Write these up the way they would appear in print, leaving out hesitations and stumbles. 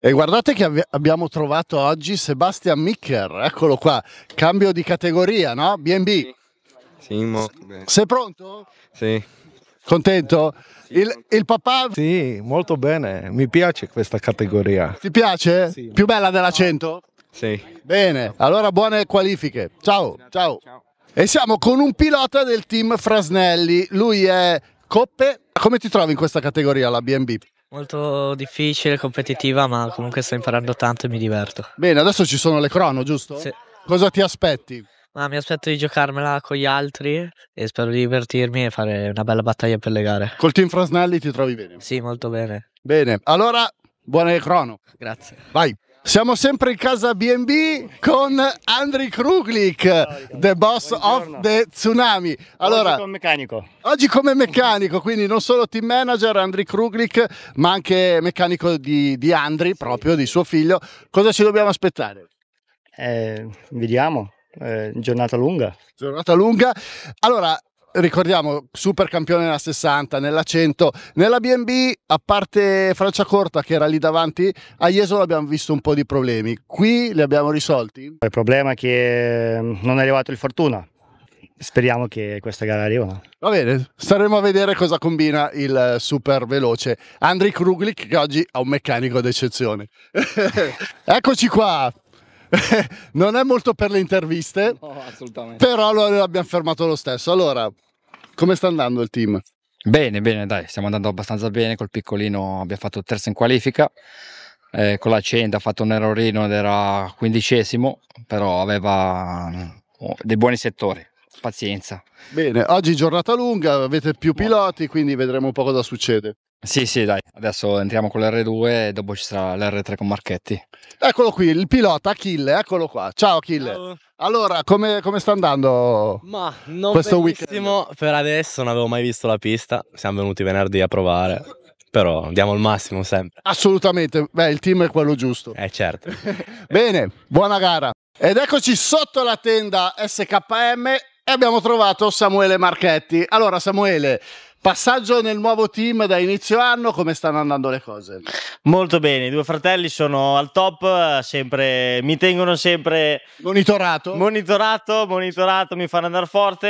E guardate che abbiamo trovato oggi Sebastian Micker, eccolo qua, cambio di categoria, no? B&B. Sì, molto bene. Sei pronto? Sì. Contento? Il papà Sì, molto bene, mi piace questa categoria. ti piace? Sì. Più bella della 100? Sì. Bene, allora buone qualifiche. Ciao, ciao. E siamo con un pilota del team Frasnelli, lui è Coppe. Come ti trovi in questa categoria, la B&B? Molto difficile, competitiva, ma comunque sto imparando tanto e mi diverto. Bene, adesso ci sono le crono, giusto? Sì. Cosa ti aspetti? Ma mi aspetto di giocarmela con gli altri e spero di divertirmi e fare una bella battaglia per le gare. Col team Frasnelli ti trovi bene? Sì, molto bene. Bene, allora buone crono. Grazie. Vai. Siamo sempre in casa B&B con Andri Kruglik, the boss of the Tsunami. Allora, oggi come meccanico, quindi non solo team manager Andri Kruglik, ma anche meccanico di Andri, proprio di suo figlio. Cosa ci dobbiamo aspettare? Vediamo, giornata lunga. Giornata lunga. Allora, ricordiamo, super campione nella 60, nella 100, nella B&B, a parte Franciacorta che era lì davanti, a Jesolo abbiamo visto un po' di problemi. Qui li abbiamo risolti? Il problema è che non è arrivato il Fortuna. Speriamo che questa gara arriva. Va bene, staremo a vedere cosa combina il super veloce Andri Kruglik, che oggi ha un meccanico d'eccezione. Eccoci qua. Non è molto per le interviste, No, assolutamente. però lo abbiamo fermato lo stesso. Allora, come sta andando il team? Bene, bene, dai, stiamo andando abbastanza bene. Col piccolino abbiamo fatto terzo in qualifica, con la 100 ha fatto un errorino ed era 15esimo, però aveva dei buoni settori, pazienza. Bene, oggi giornata lunga, avete più piloti, quindi vedremo un po' cosa succede. Sì, sì, dai, adesso entriamo con l'R2 e dopo ci sarà l'R3 con Marchetti. Eccolo qui, il pilota Achille, eccolo qua. Ciao Achille. Ciao. Allora, come sta andando? Ma non questo benissimo per adesso, non avevo mai visto la pista, siamo venuti venerdì a provare, però diamo il massimo sempre. Assolutamente, beh, il team è quello giusto. Certo. Bene, buona gara. Ed eccoci sotto la tenda SKM e abbiamo trovato Samuele Marchetti. Allora Samuele, passaggio nel nuovo team da inizio anno, come stanno andando le cose? Molto bene, i due fratelli sono al top, mi tengono sempre monitorato, mi fanno andare forte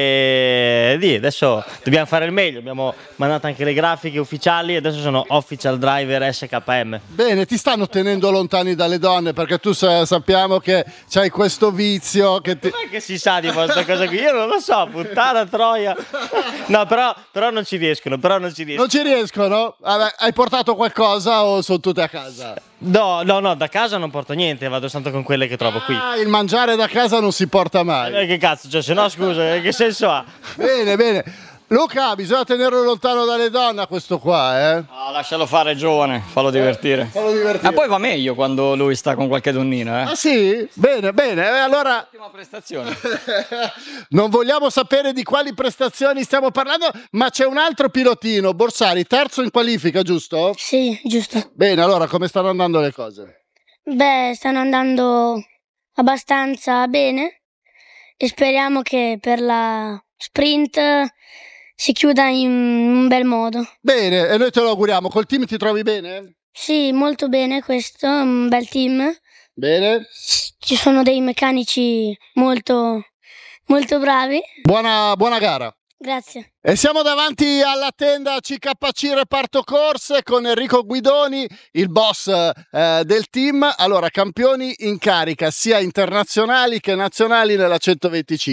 e adesso dobbiamo fare il meglio. Abbiamo mandato anche le grafiche ufficiali e adesso sono official driver SKM. Bene, ti stanno tenendo lontani dalle donne perché tu sappiamo che c'hai questo vizio che ti... Non è che si sa di questa cosa qui, io non lo so, puttana troia. No, però non ci riescono, Non ci riescono? Vabbè, hai portato qualcosa o sono tutte a casa? No, da casa non porto niente, vado soltanto con quelle che trovo qui. Il mangiare da casa non si porta mai. Che cazzo, cioè, se no scusa, che senso ha? Bene, bene. Luca, bisogna tenerlo lontano dalle donne questo qua, eh? Ah, lascialo fare, giovane, fallo divertire. E poi va meglio quando lui sta con qualche donnina, Ah sì? Bene, bene, allora... Ottima prestazione. Non vogliamo sapere di quali prestazioni stiamo parlando, ma c'è un altro pilotino, Borsari, terzo in qualifica, giusto? Sì, giusto. Bene, allora come stanno andando le cose? Beh, stanno andando abbastanza bene e speriamo che per la sprint si chiuda in un bel modo. Bene, e noi te lo auguriamo. Col team ti trovi bene? Sì, molto bene questo, un bel team. Bene. Ci sono dei meccanici molto bravi. Buona gara. Grazie. E siamo davanti alla tenda CKC Reparto Corse con Enrico Guidoni, il boss del team. Allora, campioni in carica sia internazionali che nazionali nella 125.